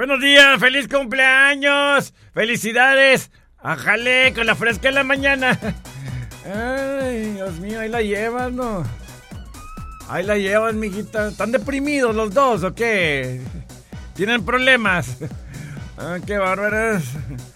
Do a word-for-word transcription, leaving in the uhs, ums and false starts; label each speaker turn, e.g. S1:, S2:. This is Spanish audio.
S1: Buenos días, feliz cumpleaños. Felicidades. Ájale, con la fresca en la mañana. Ay, Dios mío, ahí la llevas, ¿no? Ahí la llevas, mijita. ¿Están deprimidos los dos o qué? ¿Tienen problemas? Ah, qué bárbaras.